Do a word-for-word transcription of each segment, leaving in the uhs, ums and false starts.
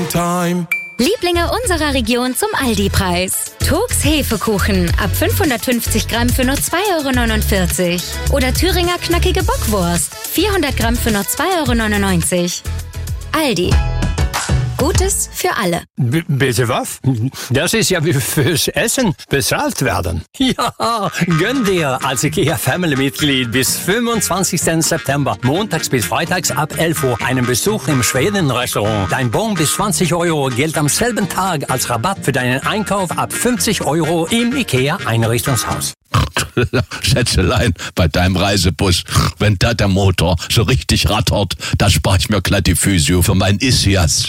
time. Lieblinge unserer Region zum Aldi-Preis. Togs Hefekuchen ab fünfhundertfünfzig Gramm für nur zwei Euro neunundvierzig. Oder Thüringer knackige Bockwurst, vierhundert Gramm für nur zwei Euro neunundneunzig. Aldi. Gutes für alle. B- bitte was? Das ist ja wie fürs Essen bezahlt werden. Ja, gönn dir als IKEA Family-Mitglied bis fünfundzwanzigsten September, montags bis freitags ab elf Uhr, einen Besuch im Schweden-Restaurant. Dein Bon bis zwanzig Euro gilt am selben Tag als Rabatt für deinen Einkauf ab fünfzig Euro im IKEA-Einrichtungshaus. Schätzelein, bei deinem Reisebus, wenn da der Motor so richtig rattert, da spare ich mir glatt die Physio für mein Ischias.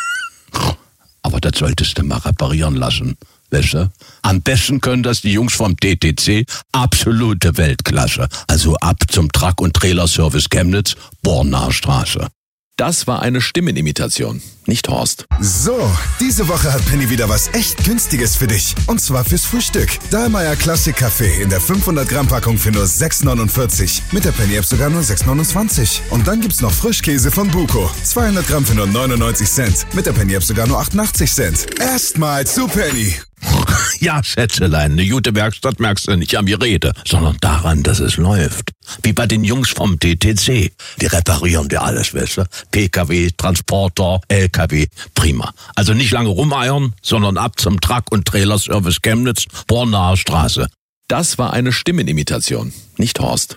Aber das solltest du mal reparieren lassen, weißt du? Am besten können das die Jungs vom T T C, absolute Weltklasse. Also ab zum Truck- und Trailerservice Chemnitz, Bornaer Straße. Das war eine Stimmenimitation, nicht Horst. So, diese Woche hat Penny wieder was echt Günstiges für dich. Und zwar fürs Frühstück. Dahlmeier Classic Kaffee in der fünfhundert Gramm Packung für nur sechs neunundvierzig. Mit der Penny App sogar nur sechs neunundzwanzig. Und dann gibt's noch Frischkäse von Buko. zweihundert Gramm für nur neunundneunzig Cent. Mit der Penny App sogar nur achtundachtzig Cent. Erstmal zu Penny. Ja, Schätzelein, eine gute Werkstatt merkst du nicht am Gerede, sondern daran, dass es läuft. Wie bei den Jungs vom T T C. Die reparieren dir alles, weißt du? P K W, Transporter, L K W, prima. Also nicht lange rumeiern, sondern ab zum Truck- und Trailerservice Chemnitz, Bornaer Straße. Das war eine Stimmenimitation, nicht Horst.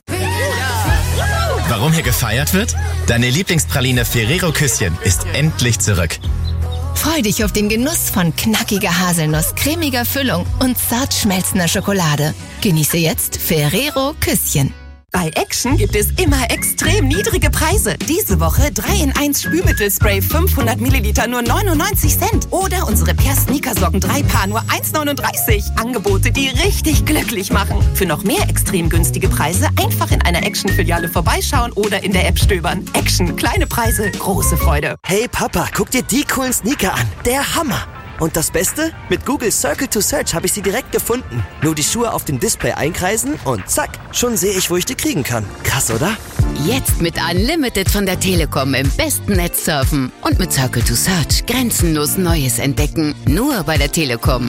Warum hier gefeiert wird? Deine Lieblingspraline Ferrero Küsschen ist endlich zurück. Freu dich auf den Genuss von knackiger Haselnuss, cremiger Füllung und zart schmelzender Schokolade. Genieße jetzt Ferrero Küsschen. Bei Action gibt es immer extrem niedrige Preise. Diese Woche drei in eins Spülmittelspray fünfhundert Milliliter nur neunundneunzig Cent. Oder unsere Per Sneakersocken drei Paar nur eins neununddreißig. Angebote, die richtig glücklich machen. Für noch mehr extrem günstige Preise einfach in einer Action-Filiale vorbeischauen oder in der App stöbern. Action, kleine Preise, große Freude. Hey Papa, guck dir die coolen Sneaker an. Der Hammer. Und das Beste? Mit Google Circle to Search habe ich sie direkt gefunden. Nur die Schuhe auf dem Display einkreisen und zack, schon sehe ich, wo ich die kriegen kann. Krass, oder? Jetzt mit Unlimited von der Telekom im besten Netz surfen. Und mit Circle to Search grenzenlos Neues entdecken. Nur bei der Telekom.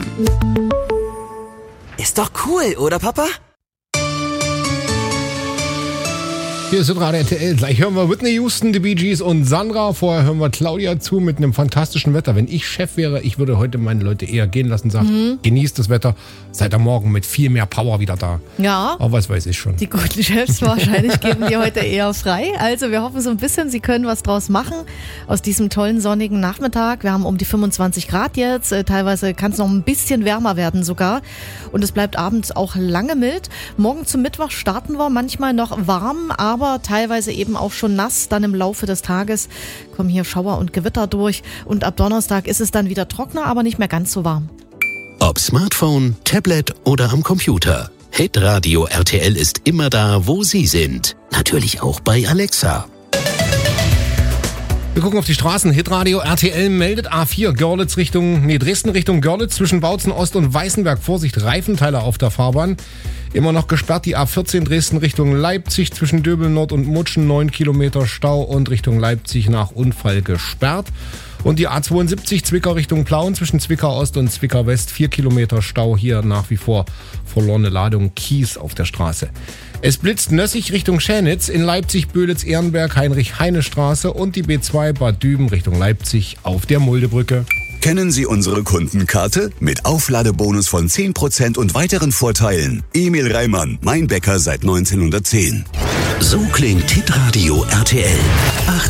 Ist doch cool, oder Papa? Hier ist Radio R T L. Gleich hören wir Whitney Houston, die Bee Gees und Sandra. Vorher hören wir Claudia zu mit einem fantastischen Wetter. Wenn ich Chef wäre, ich würde heute meine Leute eher gehen lassen. Sagt, mhm. genießt das Wetter. Seid am Morgen mit viel mehr Power wieder da. Ja. Aber was weiß ich schon. Die guten Chefs wahrscheinlich geben dir heute eher frei. Also wir hoffen so ein bisschen, Sie können was draus machen aus diesem tollen sonnigen Nachmittag. Wir haben um die fünfundzwanzig Grad jetzt. Teilweise kann es noch ein bisschen wärmer werden sogar. Und es bleibt abends auch lange mild. Morgen zum Mittwoch starten wir manchmal noch warm, aber aber teilweise eben auch schon nass. Dann im Laufe des Tages kommen hier Schauer und Gewitter durch. Und ab Donnerstag ist es dann wieder trockener, aber nicht mehr ganz so warm. Ob Smartphone, Tablet oder am Computer. Hitradio R T L ist immer da, wo Sie sind. Natürlich auch bei Alexa. Wir gucken auf die Straßen. Hitradio R T L meldet A vier Görlitz Richtung, nee, Dresden Richtung Görlitz zwischen Bautzen Ost und Weißenberg. Vorsicht, Reifenteile auf der Fahrbahn. Immer noch gesperrt die A vierzehn Dresden Richtung Leipzig zwischen Döbel Nord und Mutschen. neun Kilometer Stau und Richtung Leipzig nach Unfall gesperrt. Und die A zweiundsiebzig Zwickau Richtung Plauen zwischen Zwickau Ost und Zwickau West. vier Kilometer Stau, hier nach wie vor verlorene Ladung Kies auf der Straße. Es blitzt Nössig Richtung Schänitz, in Leipzig Böhlitz-Ehrenberg Heinrich-Heine-Straße und die B zwei Bad Düben Richtung Leipzig auf der Muldebrücke. Kennen Sie unsere Kundenkarte? Mit Aufladebonus von zehn Prozent und weiteren Vorteilen. Emil Reimann, mein Bäcker seit neunzehnhundertzehn. So klingt Hitradio R T L.